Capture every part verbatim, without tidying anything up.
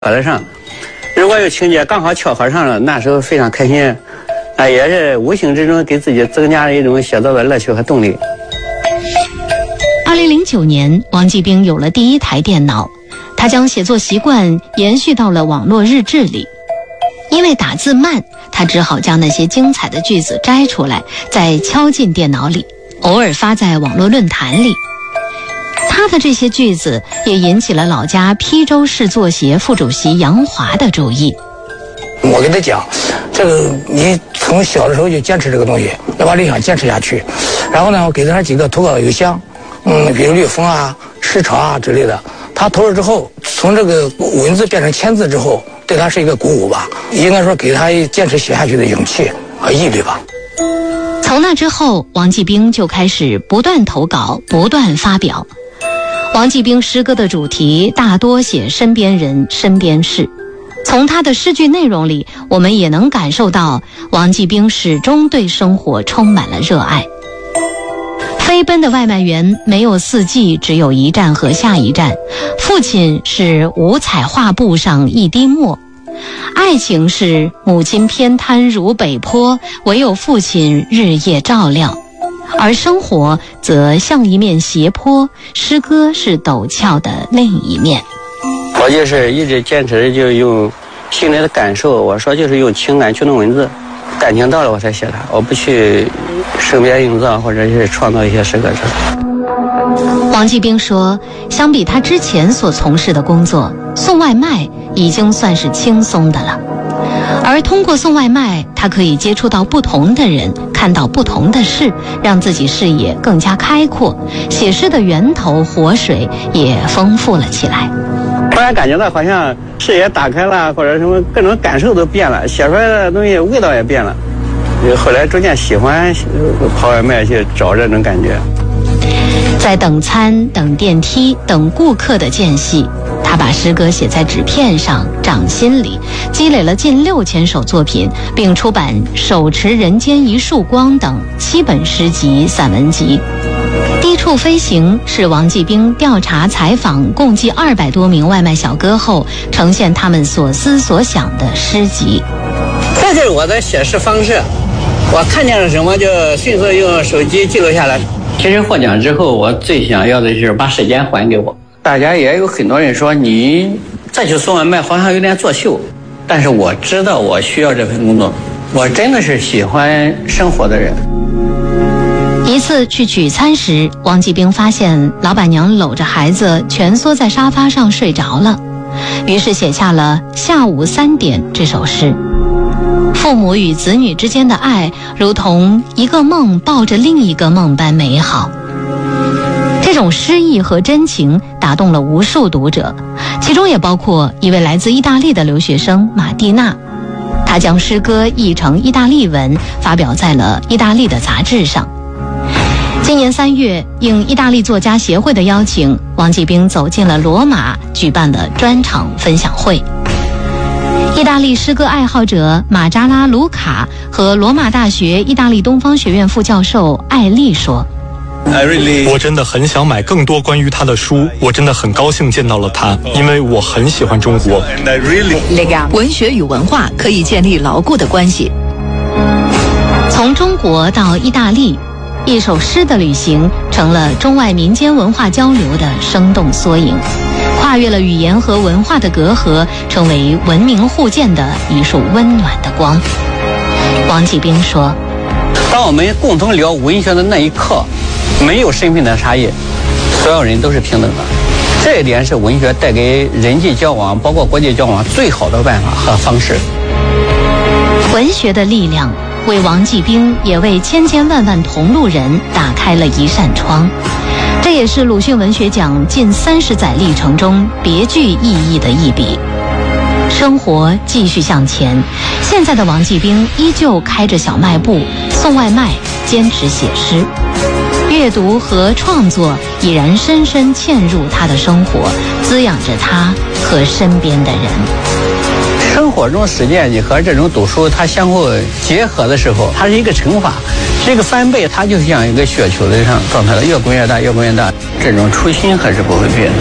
合得上。如果有情节刚好巧合上了，那时候非常开心，啊，也是无形之中给自己增加了一种写作的乐趣和动力。 二零零九年，王继兵有了第一台电脑，他将写作习惯延续到了网络日志里。因为打字慢，他只好将那些精彩的句子摘出来，再敲进电脑里，偶尔发在网络论坛里。他的这些句子也引起了老家邳州市作协副主席杨华的注意。 我跟他讲，这个你从小的时候就坚持这个东西，要把理想坚持下去。然后呢，我给他几个投稿邮箱，嗯，比如绿风啊、市场啊之类的。他投了之后，从这个文字变成签字之后，对他是一个鼓舞吧，应该说给他坚持写下去的勇气和毅力吧。 从那之后，王继兵就开始不断投稿，不断发表。王继兵诗歌的主题大多写身边人、身边事。从他的诗句内容里，我们也能感受到王继兵始终对生活充满了热爱。飞奔的外卖员没有四季，只有一站和下一站。父亲是五彩画布上一滴墨，爱情是母亲偏瘫如北坡，唯有父亲日夜照料。而生活则像一面斜坡，诗歌是陡峭的另一面。 我就是一直坚持就用心里的感受，我说就是用情感去弄文字，感情到了我才写它，我不去生编硬造或者是创造一些诗歌出来。 王继兵说，相比他之前所从事的工作，送外卖已经算是轻松的了。而通过送外卖，他可以接触到不同的人，看到不同的事，让自己视野更加开阔，写诗的源头活水也丰富了起来。 突然感觉到好像视野打开了，或者什么各种感受都变了，写出来的东西味道也变了。后来逐渐喜欢跑外卖去找这种感觉。 在等餐、等电梯、等顾客的间隙，他把诗歌写在纸片上，掌心里，积累了近六千首作品，并出版《手持人间一束光》等七本诗集、散文集。低处飞行是王继兵调查采访共计二百多名外卖小哥后，呈现他们所思所想的诗集。 这就是我的写诗方式，我看见了什么就迅速用手机记录下来。其实获奖之后，我最想要的就是把时间还给我。大家也有很多人说你再去送外卖好像有点作秀，但是我知道我需要这份工作，我真的是喜欢生活的人。 一次去取餐时，王继兵发现老板娘搂着孩子蜷缩在沙发上睡着了，于是写下了《下午三点》这首诗。父母与子女之间的爱，如同一个梦抱着另一个梦般美好。这种诗意和真情打动了无数读者，其中也包括一位来自意大利的留学生马蒂娜。他将诗歌译成意大利文，发表在了意大利的杂志上。今年三月，应意大利作家协会的邀请，王继兵走进了罗马，举办了专场分享会。意大利诗歌爱好者马扎拉卢卡和罗马大学意大利东方学院副教授艾丽说， 我真的很想买更多关于他的书，我真的很高兴见到了他，因为我很喜欢中国。 文学与文化可以建立牢固的关系。 从中国到意大利，一首诗的旅行成了中外民间文化交流的生动缩影，跨越了语言和文化的隔阂，成为文明互鉴的一束温暖的光。王继兵说， 当我们共同聊文学的那一刻，没有身份的差异，所有人都是平等的。这一点是文学带给人际交往包括国际交往最好的办法和方式。 文学的力量为王继兵也为千千万万同路人打开了一扇窗，这也是鲁迅文学奖近三十载历程中别具意义的一笔。生活继续向前，现在的王继兵依旧开着小卖部，送外卖，坚持写诗。阅读和创作已然深深嵌入他的生活，滋养着他和身边的人。 生活中实践你和这种读书它相互结合的时候，它是一个乘法，是一个翻倍，它就像一个雪球的上状态了，越滚越大，越滚越大。这种初心还是不会变的。周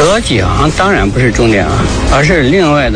得奖当然不是重点啊，而是另外的